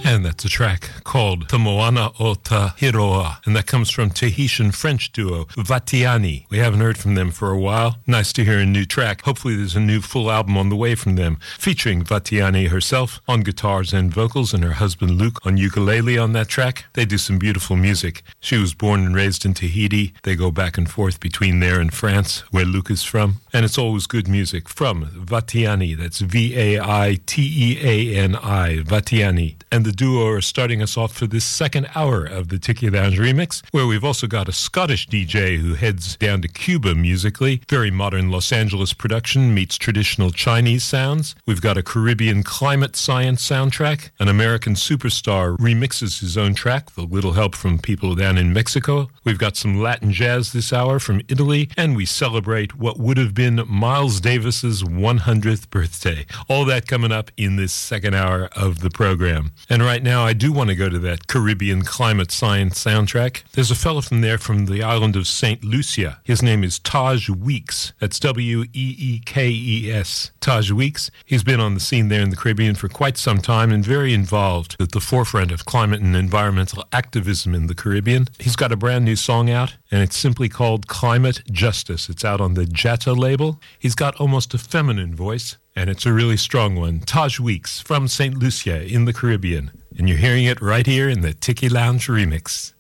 And that's a track called Te Moana o Te Hiroa, and that comes from Tahitian French duo Vatiani. We haven't heard from them for a while. Nice to hear a new track. Hopefully there's a new full album on the way from them, featuring Vatiani herself on guitars and vocals, and her husband Luke on ukulele on that track. They do some beautiful music. She was born and raised in Tahiti. They go back and forth between there and France, where Luke is from. And it's always good music from Vatiani. That's Vatiani, Vatiani. And the duo are starting us off for this second hour of the Tiki Lounge Remix, where we've also got a Scottish DJ who heads down to Cuba musically. Very modern Los Angeles production meets traditional Chinese sounds. We've got a Caribbean climate science soundtrack. An American superstar remixes his own track with a little help from people down in Mexico. We've got some Latin jazz this hour from Italy, and we celebrate what would have been Miles Davis's 100th birthday. All that coming up in this second hour of the program. And right now, I do want to go to that Caribbean climate science soundtrack. There's a fellow from there from the island of St. Lucia. His name is Taj Weekes. That's Weekes. Taj Weekes. He's been on the scene there in the Caribbean for quite some time and very involved at the forefront of climate and environmental activism in the Caribbean. He's got a brand new song out, and it's simply called Climate Justice. It's out on the Jata label. He's got almost a feminine voice, and it's a really strong one. Taj Weekes from St. Lucia in the Caribbean. And you're hearing it right here in the Tiki Lounge Remix.